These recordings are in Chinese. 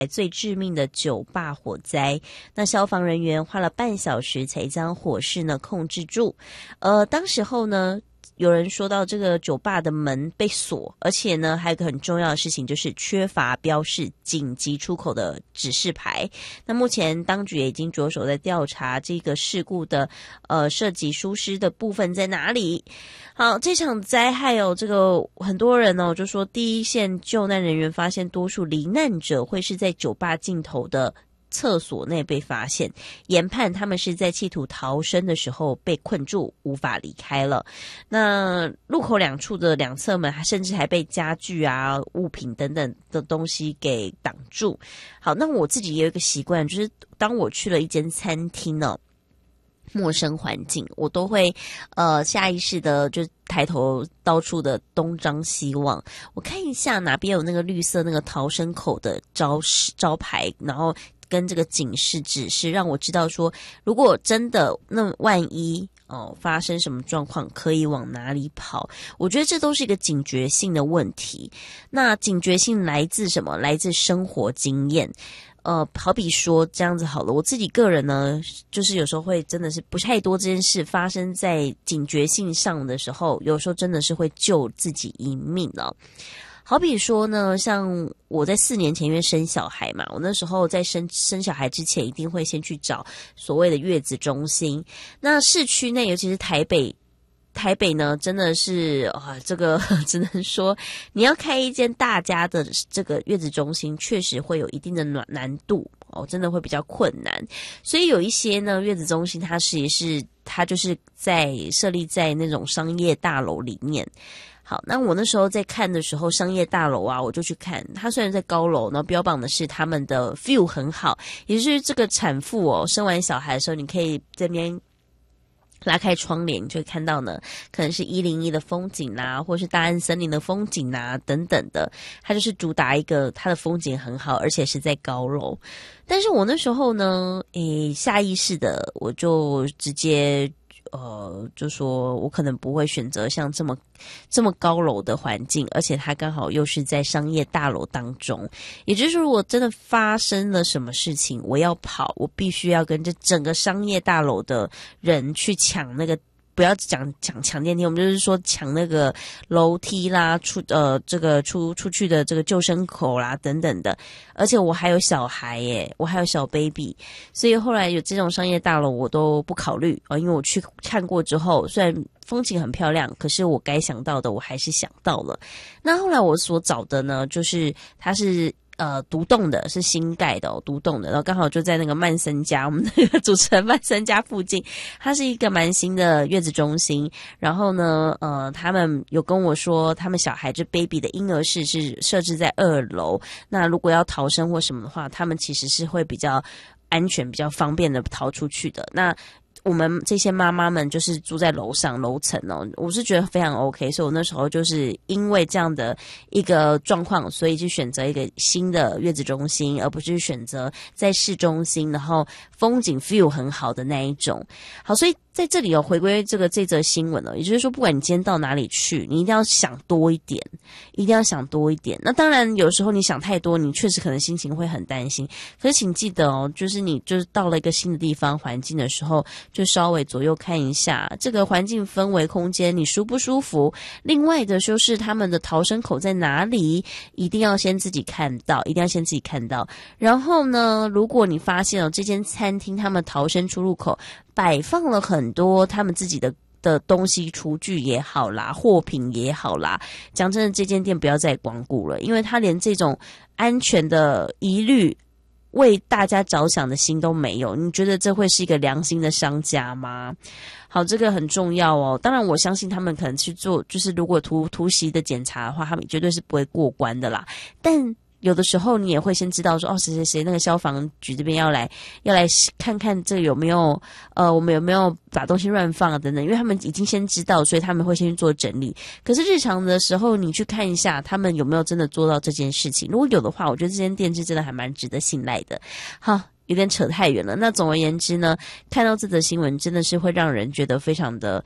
最致命的酒吧火灾，那消防人员花了半小时才将火势呢控制住。当时候呢，有人说到这个酒吧的门被锁，而且呢还有一个很重要的事情，就是缺乏标示紧急出口的指示牌。那目前当局也已经着手在调查这个事故的涉及疏失的部分在哪里。好，这场灾害这个很多人就说第一线救难人员发现多数罹难者会是在酒吧尽头的厕所内被发现，研判他们是在企图逃生的时候被困住，无法离开了。那路口两处的两侧门甚至还被家具啊、物品等等的东西给挡住。好，那我自己也有一个习惯，就是当我去了一间餐厅陌生环境，我都会下意识的就抬头到处的东张西望，我看一下哪边有那个绿色那个逃生口的招牌，然后跟这个警示指示，让我知道说如果真的那万一发生什么状况可以往哪里跑。我觉得这都是一个警觉性的问题。那警觉性来自什么？来自生活经验。好比说这样子好了，我自己个人呢，就是有时候会真的是不太多这件事发生在警觉性上的时候，有时候真的是会救自己一命好比说呢，像我在4年前因为生小孩嘛，我那时候在生小孩之前一定会先去找所谓的月子中心。那市区内尤其是台北呢，真的是这个只能说你要开一间大家的这个月子中心，确实会有一定的难度真的会比较困难。所以有一些呢月子中心它就是设立在那种商业大楼里面。好，那我那时候在看的时候，商业大楼我就去看，它虽然在高楼，然后标榜的是他们的 view 很好，也就是这个产妇生完小孩的时候，你可以这边拉开窗帘，你就会看到呢，可能是101的风景啦，或是大安森林的风景啦，等等的。它就是主打一个它的风景很好，而且是在高楼。但是我那时候呢，下意识的我就直接就说我可能不会选择像这么高楼的环境，而且它刚好又是在商业大楼当中。也就是说，如果真的发生了什么事情，我要跑，我必须要跟这整个商业大楼的人去抢那个。不要抢电梯，我们就是说抢那个楼梯啦，出去的这个救生口啦等等的。而且我还有小孩耶，我还有小 baby， 所以后来有这种商业大楼我都不考虑因为我去看过之后，虽然风景很漂亮，可是我该想到的我还是想到了。那后来我所找的呢，就是它是独栋的，是新盖的独栋的，然后刚好就在那个曼森家，我们那个主持人曼森家附近，它是一个蛮新的月子中心。然后呢，他们有跟我说，他们小孩这 baby 的婴儿室是设置在2楼，那如果要逃生或什么的话，他们其实是会比较安全、比较方便的逃出去的。那我们这些妈妈们就是住在楼上楼层我是觉得非常 OK， 所以我那时候就是因为这样的一个状况，所以就选择一个新的月子中心，而不是选择在市中心然后风景 view 很好的那一种。好，所以在这里回归这则新闻也就是说，不管你今天到哪里去，你一定要想多一点，一定要想多一点。那当然有时候你想太多，你确实可能心情会很担心，可是请记得就是你就是到了一个新的地方环境的时候，就稍微左右看一下这个环境氛围空间你舒不舒服，另外的就是他们的逃生口在哪里，一定要先自己看到，一定要先自己看到。然后呢，如果你发现这间餐厅他们逃生出入口摆放了很多他们自己的东西，厨具也好啦，货品也好啦，讲真的，这间店不要再光顾了，因为他连这种安全的疑虑为大家着想的心都没有。你觉得这会是一个良心的商家吗？好，这个很重要当然我相信他们可能去做，就是如果突袭的检查的话，他们绝对是不会过关的啦。但有的时候你也会先知道说谁那个消防局这边要来看看这个有没有我们有没有把东西乱放等等，因为他们已经先知道，所以他们会先去做整理。可是日常的时候你去看一下他们有没有真的做到这件事情，如果有的话，我觉得这间店是真的还蛮值得信赖的。好，有点扯太远了。那总而言之呢，看到这则新闻真的是会让人觉得非常的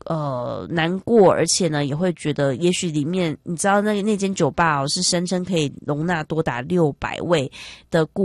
难过，而且呢也会觉得也许里面你知道那间酒吧是声称可以容纳多达600位的顾